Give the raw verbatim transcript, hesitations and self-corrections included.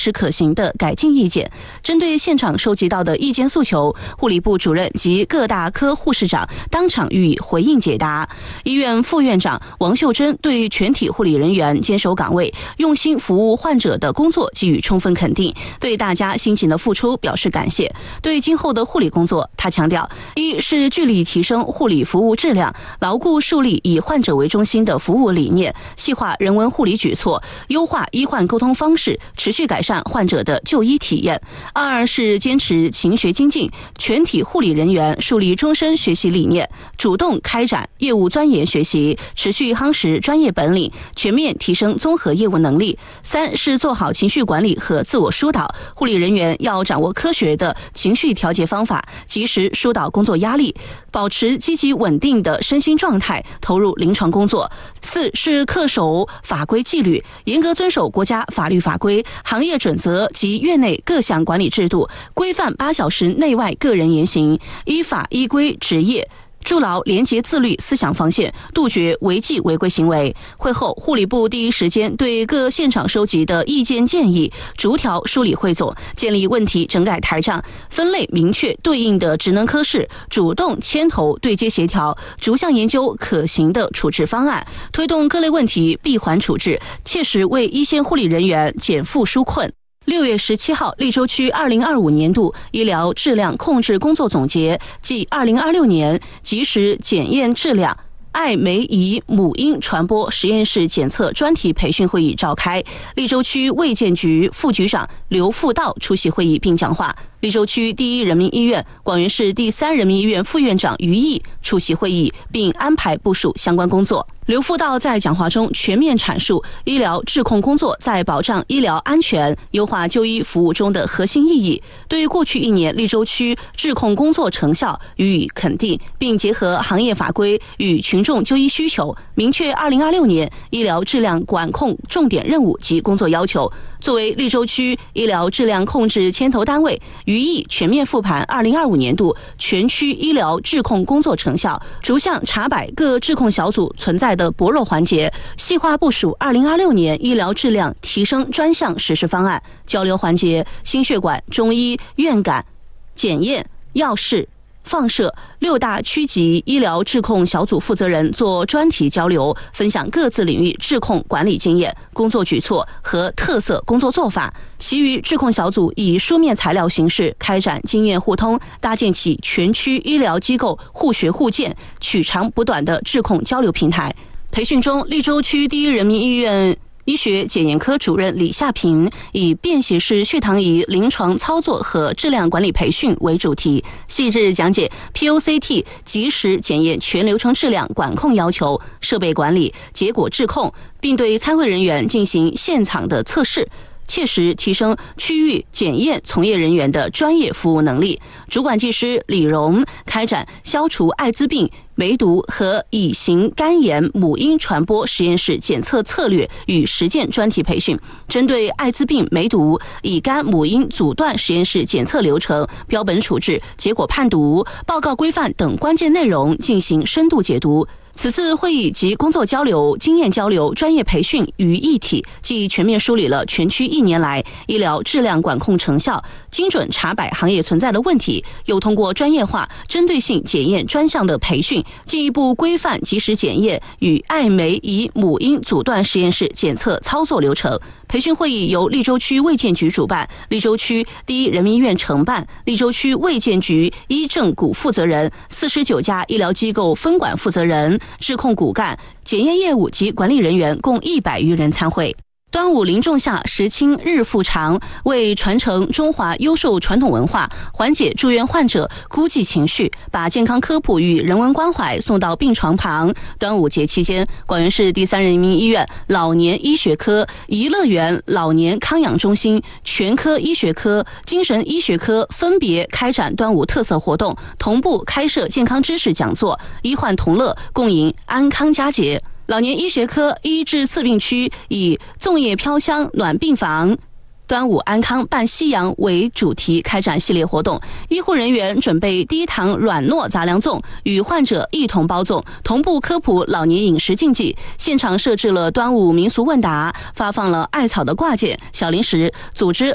持可行的改进意见。针对现场收集到的意见诉求，护理部主任及各大科护士长当场予以回应解答。医院副院长王秀珍对全体护理人员坚守岗位、用心服务患者的工作给予充分肯定，对大家辛勤的付出表示感谢。对今后的护理工作，他强调，一是致力提升护理服务质量，牢固树立以患者为中心的服务理念，细化人文护理举措，优化医患沟通方式，持续改善患者的就医体验。二是坚持勤学精进，全体护理人员树立终身学习理念，主动开展业务钻研学习，持续夯实专业本领，全面提升综合业务能力。三是做好情绪管理和自我疏导，护理人员要掌握科学的情绪调节方法，及时疏导工作压力，保持积极稳定的身心状态，投入临床工作。四是恪守法规纪律，严格遵守国家法律法规、行业准则及院内各项管理制度，规范八小时内外个人言行，依法依规执业，筑牢廉洁自律思想防线，杜绝违纪违规行为。会后，护理部第一时间对各现场收集的意见建议逐条梳理汇总，建立问题整改台账，分类明确对应的职能科室，主动牵头对接协调，逐项研究可行的处置方案，推动各类问题闭环处置，切实为一线护理人员减负纾困。六月十七号，利州区二零二五年度医疗质量控制工作总结暨二零二六年及时检验质量艾梅姨母婴传播实验室检测专题培训会议召开，利州区卫健局副局长刘富道出席会议并讲话。利州区第一人民医院、广元市第三人民医院副院长于毅出席会议，并安排部署相关工作。刘富道在讲话中全面阐述医疗质控工作在保障医疗安全、优化就医服务中的核心意义，对过去一年利州区质控工作成效予以肯定，并结合行业法规与群众就医需求，明确二零二六年医疗质量管控重点任务及工作要求。作为利州区医疗质量控制牵头单位，于毅全面复盘二零二五年度全区医疗质控工作成效，逐项查摆各质控小组存在的薄弱环节，细化部署二零二六年医疗质量提升专项实施方案。交流环节，心血管、中医、院感、检验、药事、放射六大区级医疗质控小组负责人做专题交流，分享各自领域质控管理经验、工作举措和特色工作做法。其余质控小组以书面材料形式开展经验互通，搭建起全区医疗机构互学互鉴、取长补短的质控交流平台。培训中，利州区第一人民医院医学检验科主任李夏平以便携式血糖仪临床操作和质量管理培训为主题，细致讲解 P O C T 及时检验全流程质量管控要求、设备管理、结果质控，并对参会人员进行现场的测试，切实提升区域检验从业人员的专业服务能力。主管技师李荣开展消除艾滋病、梅毒和乙型肝炎母婴传播实验室检测策略与实践专题培训，针对艾滋病、梅毒、乙肝母婴阻断实验室检测流程、标本处置、结果判读、报告规范等关键内容进行深度解读。此次会议及工作交流、经验交流、专业培训于一体，既全面梳理了全区一年来医疗质量管控成效，精准查摆行业存在的问题，又通过专业化、针对性检验专项的培训，进一步规范及时检验与艾梅姨母婴阻断实验室检测操作流程。培训会议由利州区卫健局主办，利州区第一人民医院承办，利州区卫健局医政股负责人、四十九家医疗机构分管负责人、质控骨干、检验业务及管理人员共一百余人参会。端午临仲夏，时清日复长，为传承中华优秀传统文化，缓解住院患者孤寂情绪，把健康科普与人文关怀送到病床旁。端午节期间，广元市第三人民医院老年医学科、颐乐园老年康养中心、全科医学科、精神医学科分别开展端午特色活动，同步开设健康知识讲座，医患同乐，共迎安康佳节。老年医学科一至四病区以粽叶飘香暖病房、端午安康伴夕阳为主题开展系列活动，医护人员准备低糖软糯杂粮粽，与患者一同包粽，同步科普老年饮食禁忌。现场设置了端午民俗问答，发放了艾草的挂件、小零食，组织